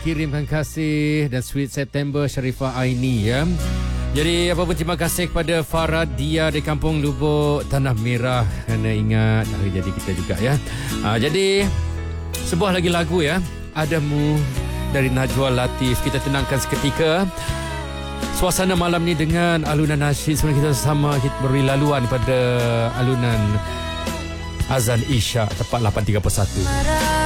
kirimkan kasih dan Sweet September Sharifah Aini ya. Jadi apa pun terima kasih kepada Farah Dia di Kampung Lubuk Tanah Merah kerana ingat hari jadi kita juga ya. Jadi sebuah lagi lagu ya, Adamu dari Najwa Latif. Kita tenangkan seketika suasana malam ni dengan alunan nasyid. Sebenarnya kita sama beri laluan pada alunan azan Isyak tepat 8.31.